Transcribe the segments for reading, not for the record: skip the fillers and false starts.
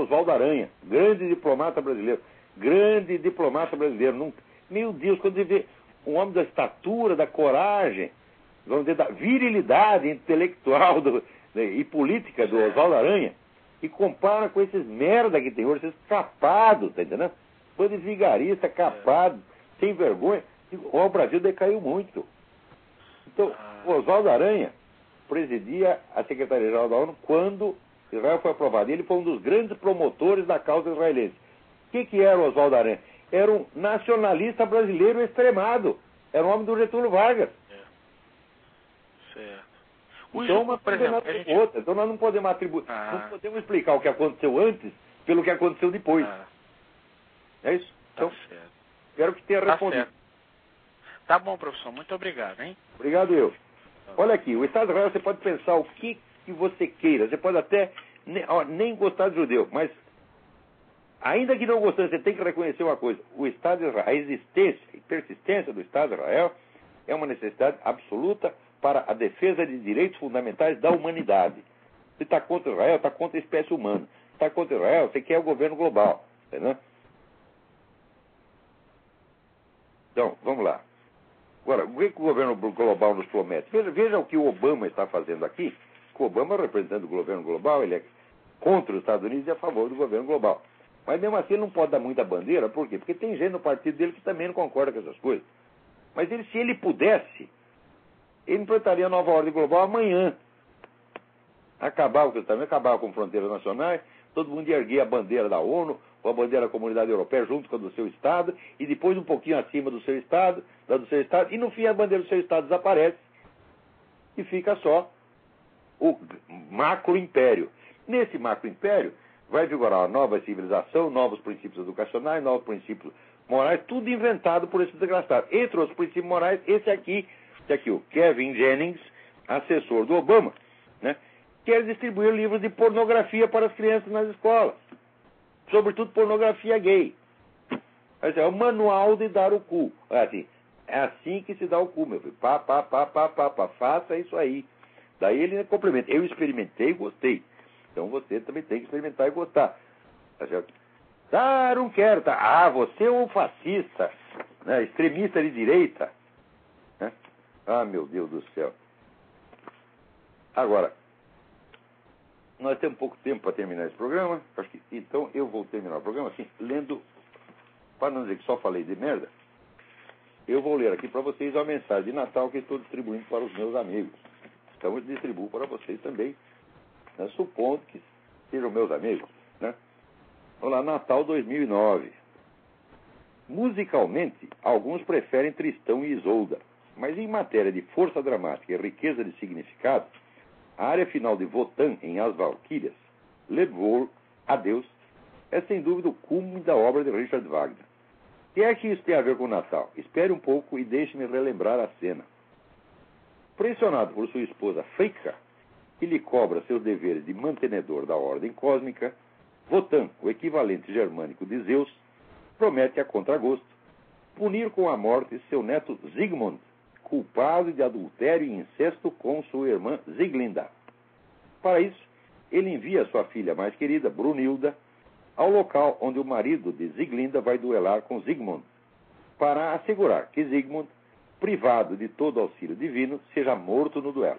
Oswaldo Aranha, grande diplomata brasileiro. Grande diplomata brasileiro. Meu Deus, quando você vê um homem da estatura, da coragem, vamos dizer, da virilidade intelectual e política do Oswaldo Aranha, e compara com esses merda que tem hoje, esses capados, tá entendendo? Bando de vigarista, capado, sem vergonha. O Brasil decaiu muito. Então, o Oswaldo Aranha presidia a Secretaria-Geral da ONU quando Israel foi aprovado. Ele foi um dos grandes promotores da causa israelense. O que era o Oswaldo Aranha? Era um nacionalista brasileiro extremado. Era um homem do Getúlio Vargas. Certo. Então, uma coisa outra. Então, nós não podemos atribuir, não podemos explicar o que aconteceu antes pelo que aconteceu depois. É isso? Então, certo. Espero que tenha respondido. Certo. Tá bom, professor. Muito obrigado, hein? Obrigado, eu. Olha aqui, o Estado de Israel, você pode pensar o que você queira. Você pode até nem gostar de judeu, mas ainda que não gostando, você tem que reconhecer uma coisa. O Estado de Israel, a existência e persistência do Estado de Israel é uma necessidade absoluta para a defesa de direitos fundamentais da humanidade. Você está contra Israel, está contra a espécie humana. Você está contra Israel, você quer o governo global. Entendeu? Então, vamos lá. Agora, o que o governo global nos promete? Veja o que o Obama está fazendo aqui. O Obama é representante do governo global, ele é contra os Estados Unidos e a favor do governo global. Mas mesmo assim ele não pode dar muita bandeira, por quê? Porque tem gente no partido dele que também não concorda com essas coisas. Mas se ele pudesse, ele implantaria a nova ordem global amanhã. Acabava com fronteiras nacionais, todo mundo ia erguer a bandeira da ONU, ou a bandeira da Comunidade Europeia junto com a do seu Estado, e depois um pouquinho acima do seu Estado, e no fim a bandeira do seu Estado desaparece, e fica só o macro-império. Nesse macro-império vai vigorar uma nova civilização, novos princípios educacionais, novos princípios morais, tudo inventado por esse desgraçado. Entre os princípios morais, esse aqui, o Kevin Jennings, assessor do Obama, né, quer distribuir livros de pornografia para as crianças nas escolas. Sobretudo pornografia gay. É o manual de dar o cu. É assim que se dá o cu, meu filho. Faça isso aí. Daí ele complementa. Eu experimentei e gostei. Então você também tem que experimentar e gostar. Tá certo? Não quero. Tá? Você é um fascista, né? Extremista de direita. Né? Meu Deus do céu. Agora, nós temos pouco tempo para terminar esse programa. Então eu vou terminar o programa assim, lendo, para não dizer que só falei de merda, eu vou ler aqui para vocês a mensagem de Natal que estou distribuindo para os meus amigos. Então eu distribuo para vocês também, né, supondo que sejam meus amigos. Né? Olá, Natal 2009. Musicalmente, alguns preferem Tristão e Isolda, mas em matéria de força dramática e riqueza de significado, a área final de Wotan em As Valquírias, Lebwohl, Adeus, é sem dúvida o cume da obra de Richard Wagner. O que é que isso tem a ver com o Natal? Espere um pouco e deixe-me relembrar a cena. Pressionado por sua esposa Fricka, que lhe cobra seus deveres de mantenedor da ordem cósmica, Wotan, o equivalente germânico de Zeus, promete a contragosto punir com a morte seu neto Zygmunt, culpado de adultério e incesto com sua irmã Sieglinda. Para isso, ele envia sua filha mais querida, Brunilda, ao local onde o marido de Sieglinda vai duelar com Zygmunt, para assegurar que Zygmunt, privado de todo auxílio divino, seja morto no duelo.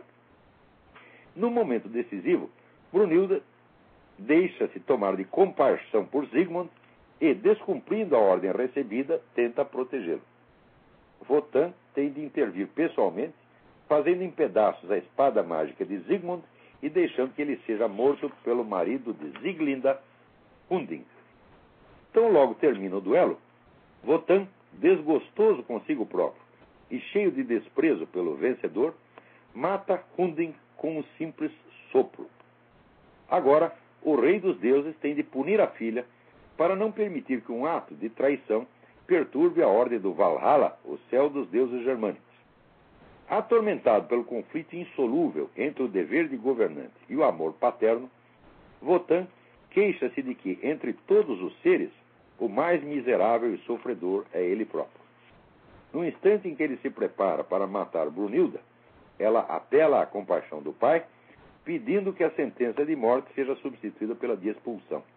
No momento decisivo, Brunilda deixa-se tomar de compaixão por Zygmunt e, descumprindo a ordem recebida, tenta protegê-lo. Wotan tem de intervir pessoalmente, fazendo em pedaços a espada mágica de Zygmunt e deixando que ele seja morto pelo marido de Sieglinda, Hunding. Então logo termina o duelo, Wotan, desgostoso consigo próprio e cheio de desprezo pelo vencedor, mata Hunding com um simples sopro. Agora, o rei dos deuses tem de punir a filha para não permitir que um ato de traição perturbe a ordem do Valhalla, o céu dos deuses germânicos. Atormentado pelo conflito insolúvel entre o dever de governante e o amor paterno, Wotan queixa-se de que, entre todos os seres, o mais miserável e sofredor é ele próprio. No instante em que ele se prepara para matar Brunilda, ela apela à compaixão do pai, pedindo que a sentença de morte seja substituída pela de expulsão.